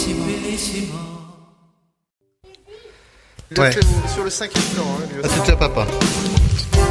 Ouais. Sur le 5e temps, hein, lui aussi. Ah, c'est déjà papa.